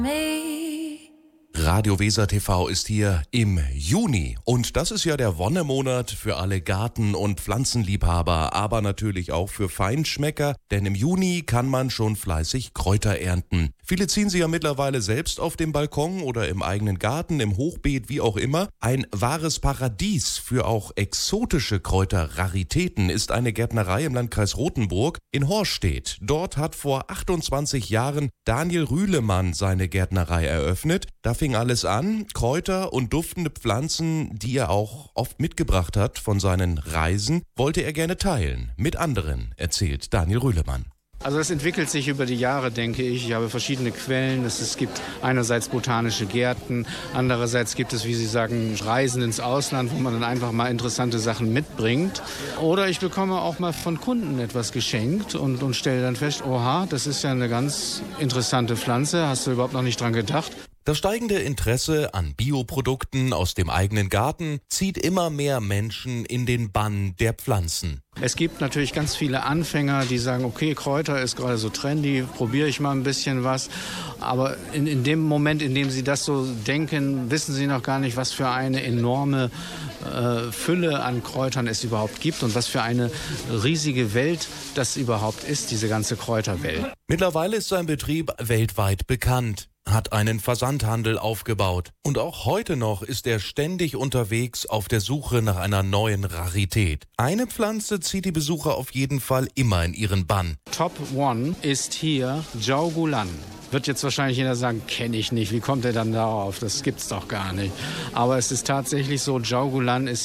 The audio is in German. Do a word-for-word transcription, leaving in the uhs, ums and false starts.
Radio Weser T V ist hier im Juni und das ist ja der Wonnemonat für alle Garten- und Pflanzenliebhaber, aber natürlich auch für Feinschmecker, denn im Juni kann man schon fleißig Kräuter ernten. Viele ziehen sie ja mittlerweile selbst auf dem Balkon oder im eigenen Garten, im Hochbeet, wie auch immer. Ein wahres Paradies für auch exotische Kräuterraritäten ist eine Gärtnerei im Landkreis Rothenburg in Horstedt. Dort hat vor achtundzwanzig Jahren Daniel Rühlemann seine Gärtnerei eröffnet. Da fing alles an, Kräuter und duftende Pflanzen, die er auch oft mitgebracht hat von seinen Reisen, wollte er gerne teilen mit anderen, erzählt Daniel Rühlemann. Also es entwickelt sich über die Jahre, denke ich. Ich habe verschiedene Quellen. Es gibt einerseits botanische Gärten, andererseits gibt es, wie Sie sagen, Reisen ins Ausland, wo man dann einfach mal interessante Sachen mitbringt. Oder ich bekomme auch mal von Kunden etwas geschenkt und, und stelle dann fest, oha, das ist ja eine ganz interessante Pflanze, hast du überhaupt noch nicht dran gedacht. Das steigende Interesse an Bioprodukten aus dem eigenen Garten zieht immer mehr Menschen in den Bann der Pflanzen. Es gibt natürlich ganz viele Anfänger, die sagen, okay, Kräuter ist gerade so trendy, probiere ich mal ein bisschen was. Aber in, in dem Moment, in dem sie das so denken, wissen sie noch gar nicht, was für eine enorme äh, Fülle an Kräutern es überhaupt gibt und was für eine riesige Welt das überhaupt ist, diese ganze Kräuterwelt. Mittlerweile ist sein Betrieb weltweit bekannt, hat einen Versandhandel aufgebaut. Und auch heute noch ist er ständig unterwegs auf der Suche nach einer neuen Rarität. Eine Pflanze zieht die Besucher auf jeden Fall immer in ihren Bann. Top One ist hier Zhao-Gulan. Wird jetzt wahrscheinlich jeder sagen, kenne ich nicht. Wie kommt er dann darauf? Das gibt's doch gar nicht. Aber es ist tatsächlich so, Zhao-Gulan ist